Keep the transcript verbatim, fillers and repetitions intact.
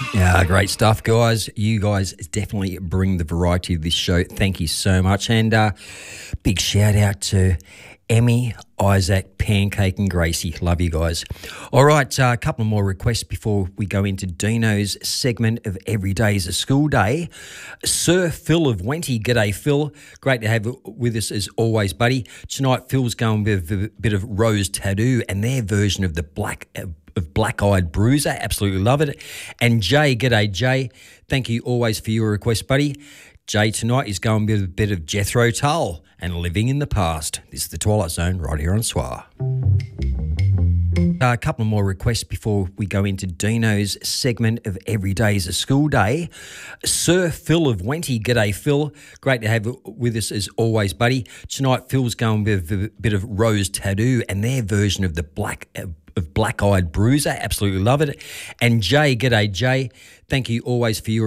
Yeah, great stuff, guys. You guys definitely bring the variety of this show. Thank you so much. And uh, big shout out to Emmy, Isaac, Pancake and Gracie. Love you guys. All right, uh, a couple more requests before we go into Dino's segment of Every Day is a School Day. Sir Phil of Wenty. G'day, Phil. Great to have you with us as always, buddy. Tonight, Phil's going with a bit of Rose Tattoo and their version of the Black... Uh, of Black Eyed Bruiser. Absolutely love it. And Jay, g'day Jay. Thank you always for your request, buddy. Jay tonight is going with a bit of Jethro Tull and Living in the Past. This is the Twilight Zone right here on S W R. Uh, a couple more requests before we go into Dino's segment of Every Day is a School Day. Sir Phil of Wenty. G'day, Phil. Great to have you with us as always, buddy. Tonight, Phil's going with a bit of Rose Tattoo and their version of the Black... Uh, of Black Eyed Bruiser. Absolutely love it. And Jay, g'day Jay. Thank you always for your